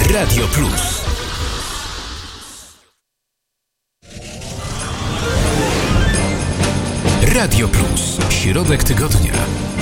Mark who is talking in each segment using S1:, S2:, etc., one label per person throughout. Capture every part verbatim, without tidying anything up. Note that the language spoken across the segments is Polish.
S1: Radio Plus. Radio Plus. Środek tygodnia.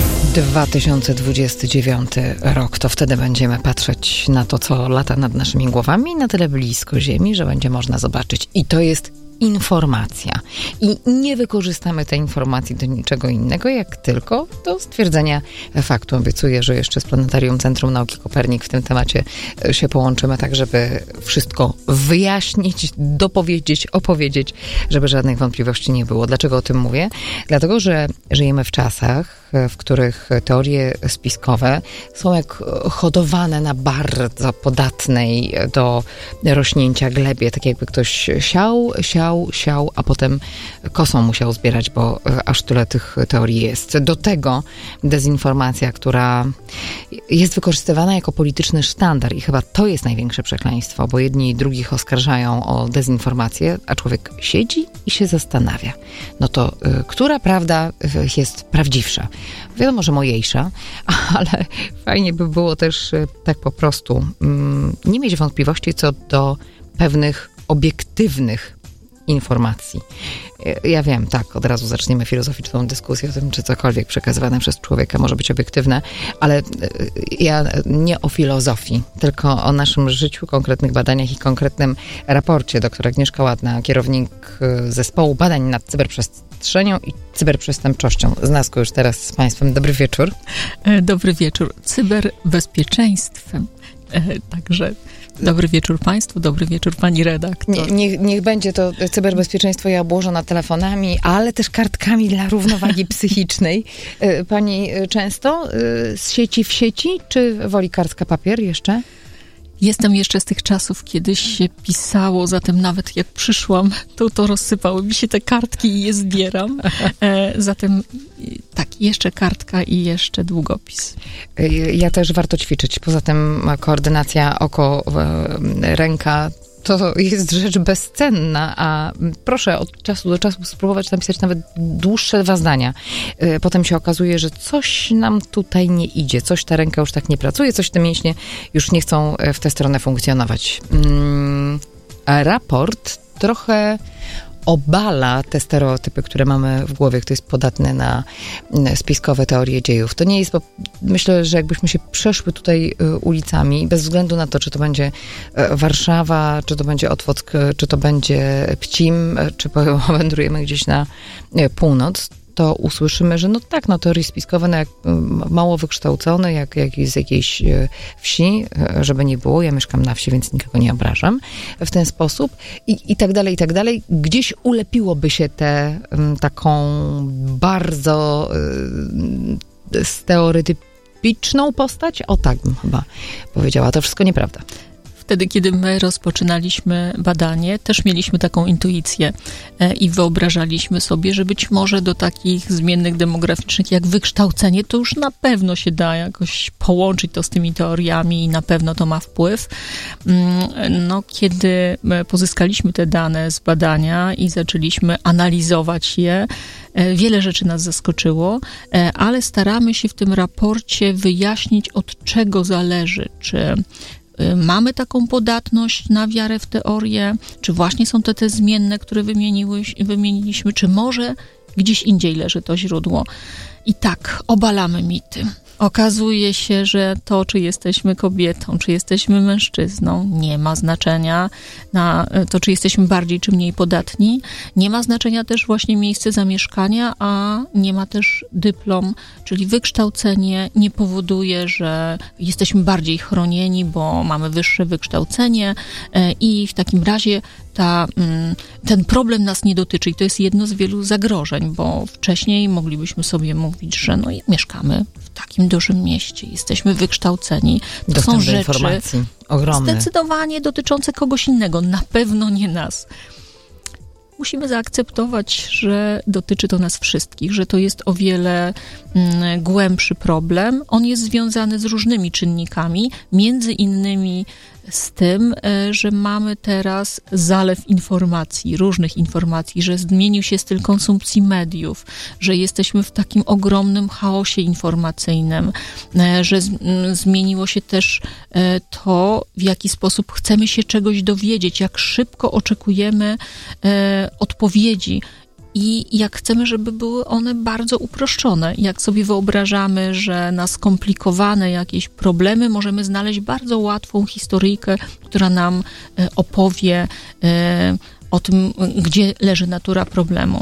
S2: dwa tysiące dwudziesty dziewiąty rok. To wtedy będziemy patrzeć na to, co lata nad naszymi głowami, na tyle blisko Ziemi, że będzie można zobaczyć. I to jest informacja. I nie wykorzystamy tej informacji do niczego innego, jak tylko do stwierdzenia faktu. Obiecuję, że jeszcze z Planetarium Centrum Nauki Kopernik w tym temacie się połączymy, tak żeby wszystko wyjaśnić, dopowiedzieć, opowiedzieć, żeby żadnych wątpliwości nie było. Dlaczego o tym mówię? Dlatego, że żyjemy w czasach, w których teorie spiskowe są jak hodowane na bardzo podatnej do rośnięcia glebie, tak jakby ktoś siał, siał, siał, a potem kosą musiał zbierać, bo aż tyle tych teorii jest. Do tego dezinformacja, która jest wykorzystywana jako polityczny sztandar i chyba to jest największe przekleństwo, bo jedni i drugich oskarżają o dezinformację, a człowiek siedzi i się zastanawia. No to y, która prawda jest prawdziwsza? Wiadomo, że mojejsza, ale fajnie by było też y, tak po prostu y, nie mieć wątpliwości co do pewnych obiektywnych informacji. Ja wiem, tak, od razu zaczniemy filozoficzną dyskusję o tym, czy cokolwiek przekazywane przez człowieka może być obiektywne, ale ja nie o filozofii, tylko o naszym życiu, konkretnych badaniach i konkretnym raporcie. Doktor Agnieszka Ładna, kierownik zespołu badań nad cyberprzestrzenią i cyberprzestępczością. Z nas już teraz z Państwem. Dobry wieczór.
S3: Dobry wieczór. Cyberbezpieczeństwem. Także dobry wieczór Państwu, dobry wieczór Pani redaktor.
S2: Nie, niech, niech będzie to cyberbezpieczeństwo ja obłożona telefonami, ale też kartkami dla równowagi psychicznej. Pani często z sieci w sieci, czy woli kartka papier jeszcze?
S3: Jestem jeszcze z tych czasów, kiedy się pisało, zatem nawet jak przyszłam, to, to rozsypały mi się te kartki i je zbieram. E, zatem tak, jeszcze kartka i jeszcze długopis.
S2: Ja też warto ćwiczyć. Poza tym koordynacja oko, ręka, to jest rzecz bezcenna, a proszę od czasu do czasu spróbować napisać nawet dłuższe dwa zdania. Potem się okazuje, że coś nam tutaj nie idzie, coś ta ręka już tak nie pracuje, coś te mięśnie już nie chcą w tę stronę funkcjonować. A raport trochę obala te stereotypy, które mamy w głowie, kto jest podatny na spiskowe teorie dziejów. To nie jest, bo myślę, że jakbyśmy się przeszły tutaj ulicami, bez względu na to, czy to będzie Warszawa, czy to będzie Otwock, czy to będzie Pcim, czy powędrujemy gdzieś na północ, to usłyszymy, że no tak, no teorie spiskowe, no jak mało wykształcone, jak, jak z jakiejś wsi, żeby nie było, ja mieszkam na wsi, więc nikogo nie obrażam w ten sposób i, i tak dalej, i tak dalej. Gdzieś ulepiłoby się tę taką bardzo y, stereotypiczną postać, o tak bym chyba powiedziała, to wszystko nieprawda.
S3: Wtedy, kiedy my rozpoczynaliśmy badanie, też mieliśmy taką intuicję i wyobrażaliśmy sobie, że być może do takich zmiennych demograficznych jak wykształcenie, to już na pewno się da jakoś połączyć to z tymi teoriami i na pewno to ma wpływ. No, kiedy pozyskaliśmy te dane z badania i zaczęliśmy analizować je, wiele rzeczy nas zaskoczyło, ale staramy się w tym raporcie wyjaśnić, od czego zależy, czy mamy taką podatność na wiarę w teorię, czy właśnie są to te zmienne, które wymieniliśmy, czy może gdzieś indziej leży to źródło. I tak, obalamy mity. Okazuje się, że to, czy jesteśmy kobietą, czy jesteśmy mężczyzną, nie ma znaczenia na to, czy jesteśmy bardziej czy mniej podatni. Nie ma znaczenia też właśnie miejsce zamieszkania, a nie ma też dyplom, czyli wykształcenie nie powoduje, że jesteśmy bardziej chronieni, bo mamy wyższe wykształcenie i w takim razie ta, ten problem nas nie dotyczy i to jest jedno z wielu zagrożeń, bo wcześniej moglibyśmy sobie mówić, że no mieszkamy w takim dużym mieście, jesteśmy wykształceni. To
S2: Dostęp
S3: są
S2: do
S3: rzeczy
S2: informacji ogromny.
S3: Zdecydowanie dotyczące kogoś innego, na pewno nie nas. Musimy zaakceptować, że dotyczy to nas wszystkich, że to jest o wiele mm, głębszy problem. On jest związany z różnymi czynnikami, między innymi z tym, że mamy teraz zalew informacji, różnych informacji, że zmienił się styl konsumpcji mediów, że jesteśmy w takim ogromnym chaosie informacyjnym, że z, zmieniło się też to, w jaki sposób chcemy się czegoś dowiedzieć, jak szybko oczekujemy odpowiedzi. I jak chcemy, żeby były one bardzo uproszczone. Jak sobie wyobrażamy, że na skomplikowane jakieś problemy możemy znaleźć bardzo łatwą historyjkę, która nam opowie o tym, gdzie leży natura problemu.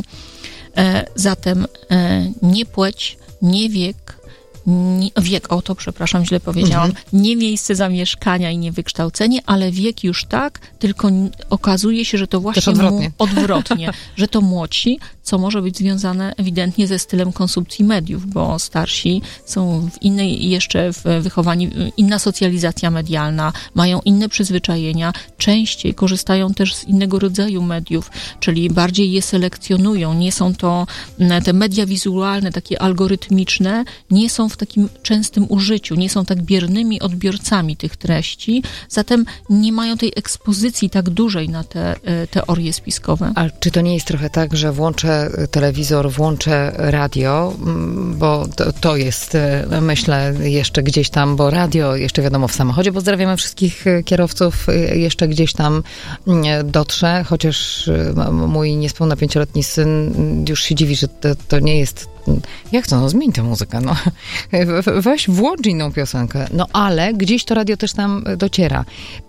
S3: Zatem nie płeć, nie wiek, nie, wiek, o to przepraszam, źle powiedziałam, mhm. nie miejsce zamieszkania i nie wykształcenie, ale wiek już tak, tylko okazuje się, że to właśnie
S2: odwrotnie,
S3: mu, odwrotnie że to młodsi, co może być związane ewidentnie ze stylem konsumpcji mediów, bo starsi są w innej jeszcze w wychowani, inna socjalizacja medialna, mają inne przyzwyczajenia, częściej korzystają też z innego rodzaju mediów, czyli bardziej je selekcjonują, nie są to te media wizualne, takie algorytmiczne, nie są w takim częstym użyciu, nie są tak biernymi odbiorcami tych treści, zatem nie mają tej ekspozycji tak dużej na te teorie spiskowe.
S2: A czy to nie jest trochę tak, że włączę telewizor, włączę radio, bo to, to jest, myślę, jeszcze gdzieś tam, bo radio jeszcze wiadomo w samochodzie, pozdrawiamy wszystkich kierowców, jeszcze gdzieś tam dotrze, chociaż mój niespełna pięcioletni syn już się dziwi, że to, to nie jest. Jak to? No zmień tę muzykę, no. Weź włącz inną piosenkę. No ale gdzieś to radio też tam dociera.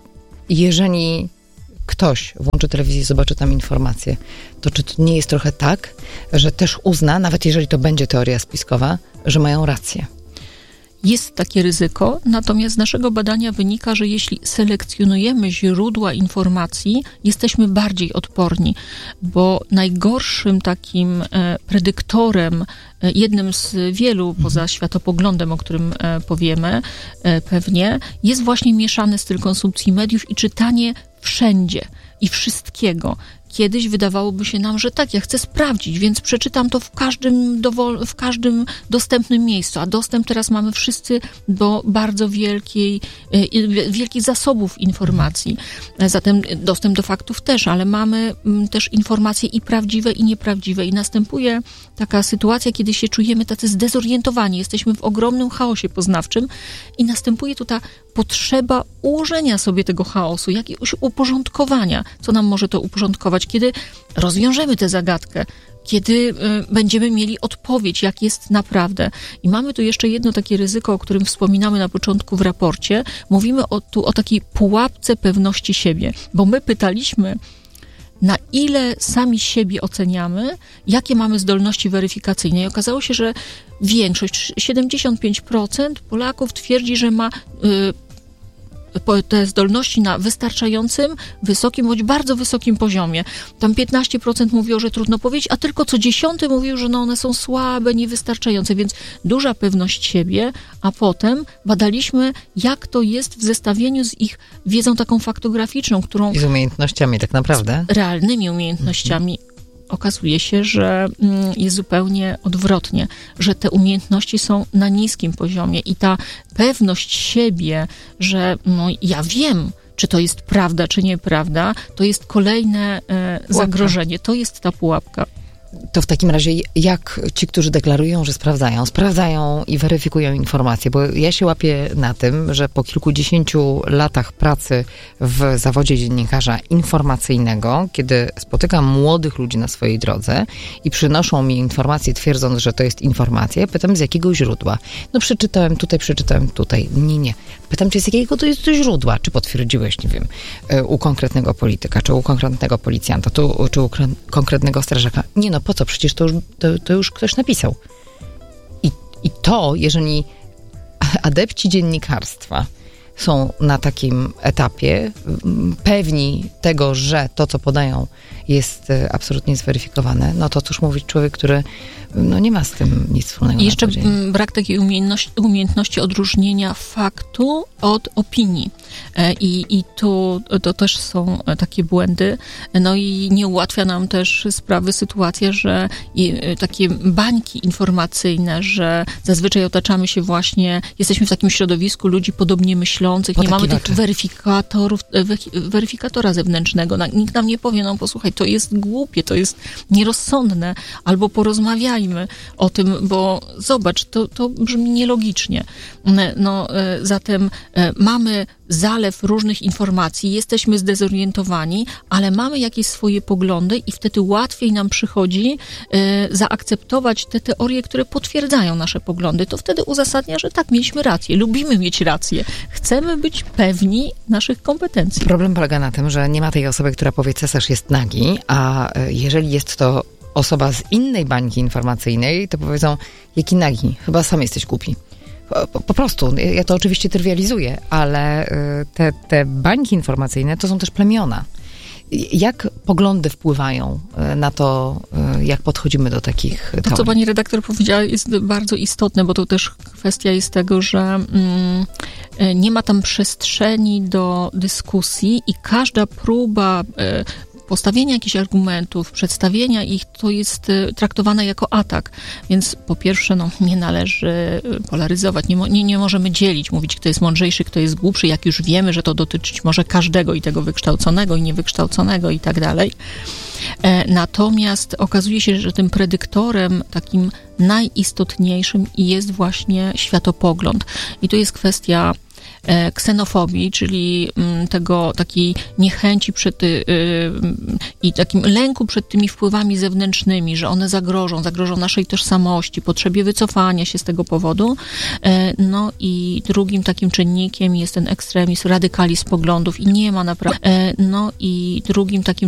S2: Jeżeli ktoś włączy telewizję i zobaczy tam informacje, to czy to nie jest trochę tak, że też uzna, nawet jeżeli to będzie teoria spiskowa, że mają rację?
S3: Jest takie ryzyko, natomiast z naszego badania wynika, że jeśli selekcjonujemy źródła informacji, jesteśmy bardziej odporni, bo najgorszym takim predyktorem, jednym z wielu poza światopoglądem, o którym powiemy pewnie, jest właśnie mieszany styl konsumpcji mediów i czytanie wszędzie i wszystkiego. Kiedyś wydawałoby się nam, że tak, ja chcę sprawdzić, więc przeczytam to w każdym, dowol- w każdym dostępnym miejscu, a dostęp teraz mamy wszyscy do bardzo wielkiej, wielkich zasobów informacji. Zatem dostęp do faktów też, ale mamy też informacje i prawdziwe, i nieprawdziwe. I następuje taka sytuacja, kiedy się czujemy tacy zdezorientowani, jesteśmy w ogromnym chaosie poznawczym i następuje tu ta potrzeba ułożenia sobie tego chaosu, jakiegoś uporządkowania. Co nam może to uporządkować? Kiedy rozwiążemy tę zagadkę, kiedy y, będziemy mieli odpowiedź, jak jest naprawdę. I mamy tu jeszcze jedno takie ryzyko, o którym wspominamy na początku w raporcie. Mówimy o, tu o takiej pułapce pewności siebie, bo my pytaliśmy, na ile sami siebie oceniamy, jakie mamy zdolności weryfikacyjne. I okazało się, że większość, siedemdziesiąt pięć procent Polaków twierdzi, że ma y, te zdolności na wystarczającym, wysokim bądź bardzo wysokim poziomie. Tam piętnaście procent mówiło, że trudno powiedzieć, a tylko co dziesiąty mówił, że no one są słabe, niewystarczające, więc duża pewność siebie, a potem badaliśmy, jak to jest w zestawieniu z ich wiedzą taką faktograficzną, którą...
S2: I z umiejętnościami tak naprawdę.
S3: Z realnymi umiejętnościami. Mhm. Okazuje się, że jest zupełnie odwrotnie, że te umiejętności są na niskim poziomie i ta pewność siebie, że no, ja wiem, czy to jest prawda, czy nieprawda, to jest kolejne e, zagrożenie. To jest ta pułapka.
S2: To w takim razie jak ci, którzy deklarują, że sprawdzają, sprawdzają i weryfikują informacje, bo ja się łapię na tym, że po kilkudziesięciu latach pracy w zawodzie dziennikarza informacyjnego, kiedy spotykam młodych ludzi na swojej drodze i przynoszą mi informacje, twierdząc, że to jest informacja, pytam z jakiego źródła. No przeczytałem tutaj, przeczytałem tutaj. Nie, nie. Pytam cię, z jakiego to jest to źródła? Czy potwierdziłeś, nie wiem, u konkretnego polityka, czy u konkretnego policjanta, tu, czy u konkretnego strażaka? Nie no, po co? Przecież to już, to, to już ktoś napisał. I, I to, jeżeli adepci dziennikarstwa są na takim etapie pewni tego, że to, co podają, jest absolutnie zweryfikowane, no to cóż mówić człowiek, który no nie ma z tym nic wspólnego.
S3: I jeszcze brak takiej umiejętności, umiejętności odróżnienia faktu od opinii. I, i tu to też są takie błędy. No i nie ułatwia nam też sprawy sytuacja, że takie bańki informacyjne, że zazwyczaj otaczamy się właśnie, jesteśmy w takim środowisku ludzi podobnie myślących, nie mamy tych weryfikatorów, weryfikatora zewnętrznego. Nikt nam nie powie, no posłuchaj, to jest głupie, to jest nierozsądne, albo porozmawiajmy o tym, bo zobacz, to, to brzmi nielogicznie. No, zatem mamy zalew różnych informacji, jesteśmy zdezorientowani, ale mamy jakieś swoje poglądy i wtedy łatwiej nam przychodzi e, zaakceptować te teorie, które potwierdzają nasze poglądy. To wtedy uzasadnia, że tak, mieliśmy rację, lubimy mieć rację, chcemy być pewni naszych kompetencji.
S2: Problem polega na tym, że nie ma tej osoby, która powie, cesarz jest nagi, a jeżeli jest to osoba z innej bańki informacyjnej, to powiedzą, jaki nagi, chyba sam jesteś głupi. Po, po prostu, ja to oczywiście trywializuję, ale te, te bańki informacyjne to są też plemiona. Jak poglądy wpływają na to, jak podchodzimy do takich teorii?
S3: To, co pani redaktor powiedziała, jest bardzo istotne, bo to też kwestia jest tego, że mm, nie ma tam przestrzeni do dyskusji i każda próba y, postawienia jakichś argumentów, przedstawienia ich, to jest traktowane jako atak. Więc po pierwsze, no, nie należy polaryzować, nie, nie, nie możemy dzielić, mówić, kto jest mądrzejszy, kto jest głupszy, jak już wiemy, że to dotyczyć może każdego i tego wykształconego i niewykształconego i tak dalej. Natomiast okazuje się, że tym predyktorem takim najistotniejszym jest właśnie światopogląd. I tu jest kwestia ksenofobii, czyli tego, takiej niechęci przed y, i takim lęku przed tymi wpływami zewnętrznymi, że one zagrożą, zagrożą naszej tożsamości, potrzebie wycofania się z tego powodu. No i drugim takim czynnikiem jest ten ekstremizm, radykalizm poglądów i nie ma naprawdę, no i drugim takim